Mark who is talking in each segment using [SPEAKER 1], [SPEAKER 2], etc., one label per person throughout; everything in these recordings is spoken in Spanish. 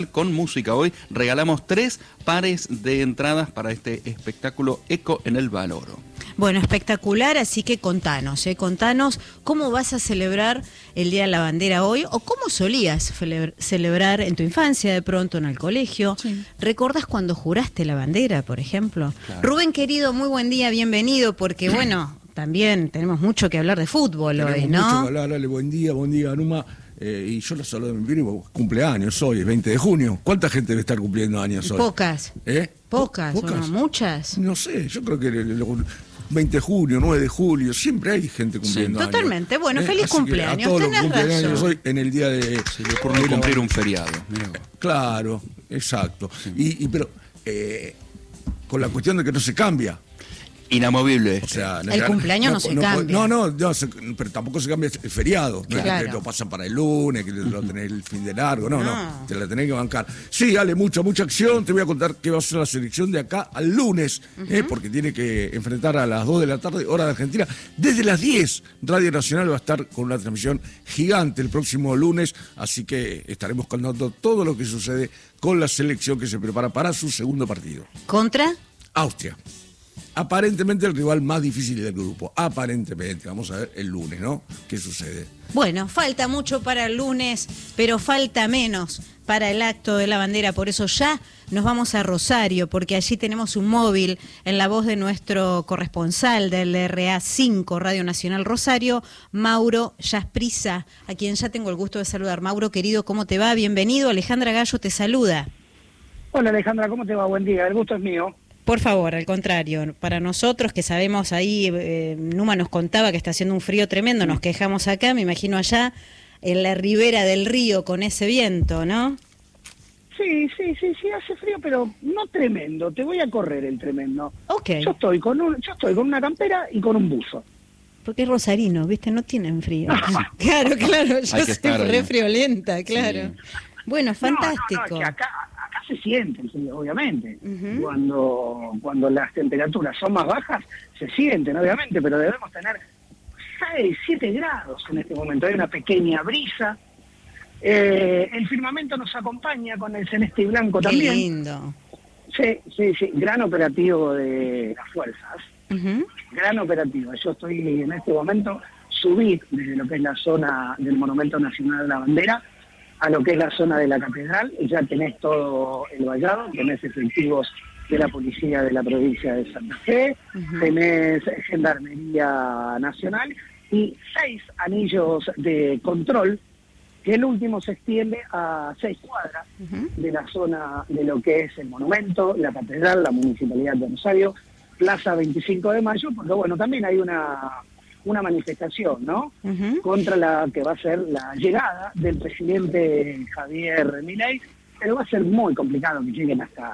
[SPEAKER 1] con música. Hoy regalamos 3 pares de entradas para este espectáculo Eco en el Valoro.
[SPEAKER 2] Bueno, espectacular, así que contanos cómo vas a celebrar el Día de la Bandera hoy, o cómo solías celebrar en tu infancia, de pronto en el colegio. Sí. ¿Recordás cuando juraste la bandera, por ejemplo? Claro. Rubén, querido, muy buen día, bienvenido, porque bueno, también tenemos mucho que hablar de fútbol hoy, ¿no?
[SPEAKER 3] Mucho que hablar, dale, buen día, Anuma. Y yo la saludo de mi primo, cumpleaños hoy, el 20 de junio. ¿Cuánta gente debe estar cumpliendo años hoy?
[SPEAKER 2] Pocas. ¿Pocas? ¿O no? ¿Muchas?
[SPEAKER 3] No sé, yo creo que 20 de junio, 9 de julio, siempre hay gente cumpliendo años.
[SPEAKER 2] Totalmente, bueno, feliz cumpleaños,
[SPEAKER 3] a todos
[SPEAKER 2] tenés
[SPEAKER 3] los cumpleaños
[SPEAKER 2] razón.
[SPEAKER 3] hoy en el día de...
[SPEAKER 1] Por no cumplir un feriado.
[SPEAKER 3] Claro, exacto. Sí. Pero con la cuestión de que no se cambia.
[SPEAKER 1] Inamovible.
[SPEAKER 3] O sea,
[SPEAKER 2] el cumpleaños no se cambia.
[SPEAKER 3] No, pero tampoco se cambia el feriado. No es que lo pasan para el lunes, que lo tenés el fin de largo. No, te la tenés que bancar. Sí, dale, mucha acción. Te voy a contar qué va a ser la selección de acá al lunes, porque tiene que enfrentar a las 2 de la tarde, hora de Argentina. Desde las 10, Radio Nacional va a estar con una transmisión gigante el próximo lunes, así que estaremos contando todo lo que sucede con la selección que se prepara para su segundo partido.
[SPEAKER 2] ¿Contra?
[SPEAKER 3] Austria. Aparentemente el rival más difícil del grupo. Aparentemente. Vamos a ver el lunes, ¿no? ¿Qué sucede?
[SPEAKER 2] Bueno, falta mucho para el lunes, pero falta menos para el acto de la bandera. Por eso ya nos vamos a Rosario, porque allí tenemos un móvil en la voz de nuestro corresponsal del RA5, Radio Nacional Rosario, Mauro Yasprisa, a quien ya tengo el gusto de saludar. Mauro, querido, ¿cómo te va? Bienvenido. Alejandra Gallo te saluda.
[SPEAKER 4] Hola, Alejandra, ¿cómo te va? Buen día. El gusto es mío.
[SPEAKER 2] Por favor, al contrario, para nosotros que sabemos ahí, Numa nos contaba que está haciendo un frío tremendo, nos quejamos acá, me imagino allá en la ribera del río con ese viento, ¿no?
[SPEAKER 4] Sí, hace frío, pero no tremendo, te voy a correr el tremendo.
[SPEAKER 2] Okay.
[SPEAKER 4] Yo estoy con una campera y con un buzo.
[SPEAKER 2] Porque es rosarino, ¿viste? No tienen frío. Claro, yo soy re friolenta, claro. Sí. Bueno, fantástico.
[SPEAKER 4] No, que acá se siente el frío, obviamente. Cuando las temperaturas son más bajas, se sienten, obviamente, pero debemos tener 6, 7 grados en este momento. Hay una pequeña brisa. El firmamento nos acompaña con el celeste y blanco. Qué también.
[SPEAKER 2] Lindo.
[SPEAKER 4] Sí. Gran operativo de las fuerzas. Gran operativo. Yo estoy en este momento, subí desde lo que es la zona del Monumento Nacional de la Bandera a lo que es la zona de la Catedral, y ya tenés todo el vallado, tenés efectivos de la Policía de la provincia de Santa Fe, tenés Gendarmería Nacional y 6 anillos de control, que el último se extiende a 6 cuadras de la zona de lo que es el monumento, la Catedral, la Municipalidad de Rosario, Plaza 25 de Mayo, porque bueno, también hay una manifestación, ¿no? Contra la que va a ser la llegada del presidente Javier Milei, pero va a ser muy complicado que lleguen hasta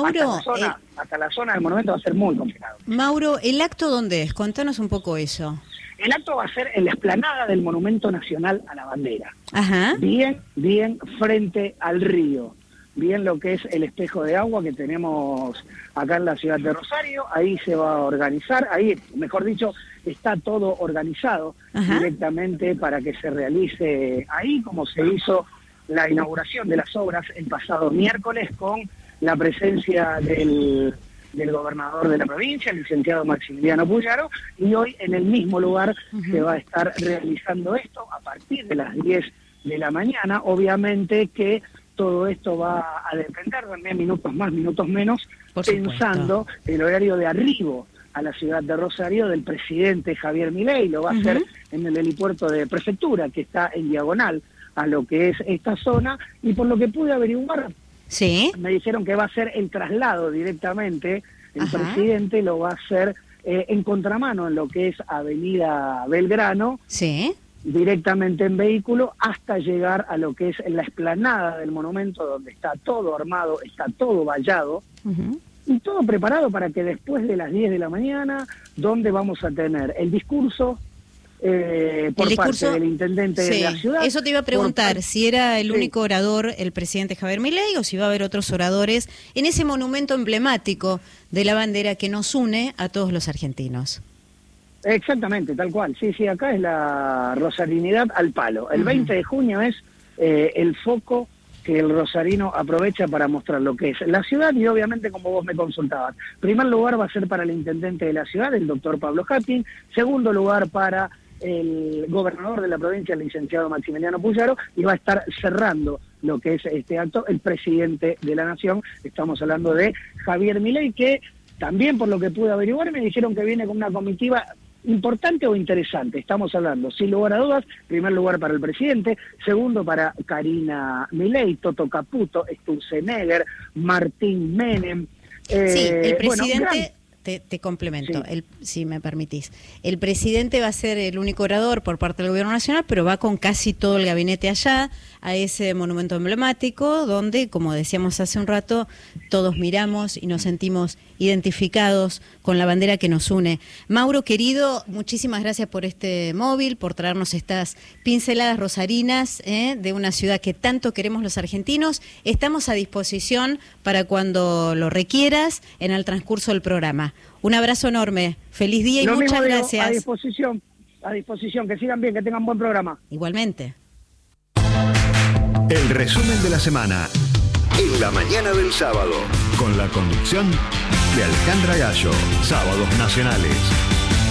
[SPEAKER 4] la zona del monumento, va a ser muy complicado.
[SPEAKER 2] Mauro, ¿el acto dónde es? Contanos un poco eso.
[SPEAKER 4] El acto va a ser en la explanada del Monumento Nacional a la Bandera.
[SPEAKER 2] Ajá.
[SPEAKER 4] Bien frente al río. Bien lo que es el espejo de agua que tenemos acá en la ciudad de Rosario, ahí se va a organizar, ahí, mejor dicho, está todo organizado directamente para que se realice ahí, como se hizo la inauguración de las obras el pasado miércoles con la presencia del gobernador de la provincia, el licenciado Maximiliano Puyaro, y hoy en el mismo lugar se va a estar realizando esto a partir de las 10 de la mañana, obviamente que todo esto va a depender también minutos más, minutos menos, pensando el horario de arribo a la ciudad de Rosario del presidente Javier Milei. Lo va a hacer en el helipuerto de Prefectura, que está en diagonal a lo que es esta zona, y por lo que pude averiguar, me dijeron que va a ser el traslado directamente, el presidente lo va a hacer en contramano en lo que es Avenida Belgrano, directamente en vehículo hasta llegar a lo que es la explanada del monumento, donde está todo armado, está todo vallado y todo preparado para que después de las 10 de la mañana, donde vamos a tener el discurso por parte del intendente de la ciudad.
[SPEAKER 2] Eso te iba a preguntar, si era el único orador el presidente Javier Milei o si va a haber otros oradores en ese monumento emblemático de la bandera que nos une a todos los argentinos.
[SPEAKER 4] Exactamente, tal cual. Sí, acá es la rosarinidad al palo. El 20 de junio es el foco que el rosarino aprovecha para mostrar lo que es la ciudad y obviamente como vos me consultabas. Primer lugar va a ser para el intendente de la ciudad, el doctor Pablo Hattin. Segundo lugar para el gobernador de la provincia, el licenciado Maximiliano Puyaro, y va a estar cerrando lo que es este acto el presidente de la Nación. Estamos hablando de Javier Milei, que también por lo que pude averiguar me dijeron que viene con una comitiva importante o interesante. Estamos hablando, sin lugar a dudas, primer lugar para el presidente, segundo para Karina Milei, Toto Caputo, Sturzenegger, Martín Menem.
[SPEAKER 2] Sí, el presidente... Te complemento,
[SPEAKER 4] Sí.
[SPEAKER 2] Si me permitís. El presidente va a ser el único orador por parte del Gobierno Nacional, pero va con casi todo el gabinete allá, a ese monumento emblemático, donde, como decíamos hace un rato, todos miramos y nos sentimos identificados con la bandera que nos une. Mauro, querido, muchísimas gracias por este móvil, por traernos estas pinceladas rosarinas de una ciudad que tanto queremos los argentinos. Estamos a disposición para cuando lo requieras en el transcurso del programa. Un abrazo enorme, feliz día y
[SPEAKER 4] Lo
[SPEAKER 2] muchas
[SPEAKER 4] mismo digo,
[SPEAKER 2] gracias.
[SPEAKER 4] A disposición, que sigan bien, que tengan buen programa.
[SPEAKER 2] Igualmente.
[SPEAKER 5] El resumen de la semana en la mañana del sábado, con la conducción de Alejandra Gallo. Sábados Nacionales.